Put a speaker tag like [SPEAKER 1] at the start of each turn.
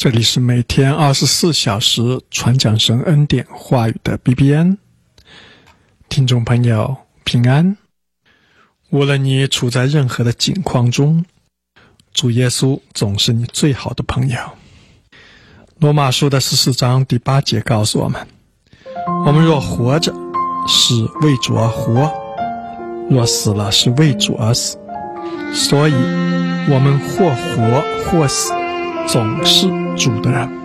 [SPEAKER 1] 这里是每天24小时传讲神恩典话语的 BBN， 听众朋友平安。无论你处在任何的境况中，主耶稣总是你最好的朋友。罗马书的14章第8节告诉我们，我们若活着，是为主而活；若死了，是为主而死。所以我们或活或死，总是主的人。